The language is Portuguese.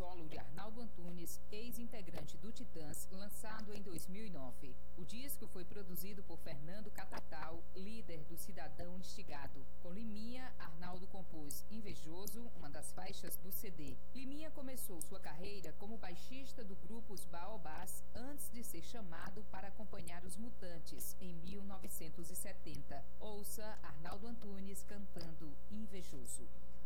solo de Arnaldo Antunes, ex-integrante do Titãs, lançado em 2009. O disco foi produzido por Fernando Catatal, líder do Cidadão Instigado. Com Liminha, Arnaldo compôs Invejoso, uma das faixas do CD. Liminha começou sua carreira como baixista do grupo Os Baobás, antes de ser chamado para acompanhar os Mutantes, em 1970. Ouça Arnaldo Antunes cantando Invejoso.